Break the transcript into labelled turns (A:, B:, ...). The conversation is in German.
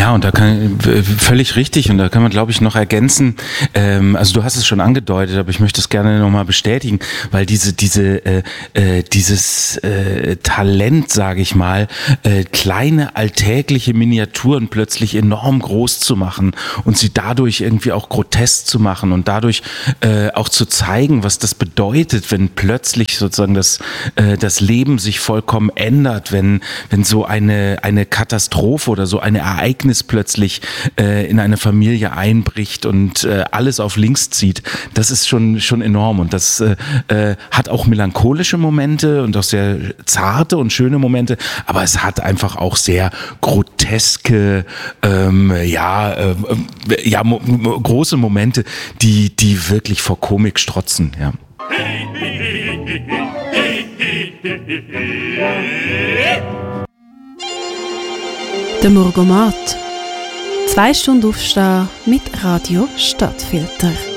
A: Ja, und völlig richtig, und da kann man, glaube ich, noch ergänzen, also du hast es schon angedeutet, aber ich möchte es gerne nochmal bestätigen, weil dieses Talent, sage ich mal, kleine alltägliche Miniaturen plötzlich enorm groß zu machen und sie dadurch irgendwie auch grotesk zu machen und dadurch auch zu zeigen, was das bedeutet, wenn plötzlich sozusagen das Leben sich vollkommen ändert, wenn so eine Katastrophe oder so ein Ereignis plötzlich in eine Familie einbricht und alles auf links zieht. Das ist schon enorm, und das hat auch melancholische Momente und auch sehr zarte und schöne Momente, aber es hat einfach auch sehr groteske, große Momente, die wirklich vor Komik strotzen. Ja.
B: Der Morgomat. 2 Stunden aufstehen mit Radio Stadtfilter.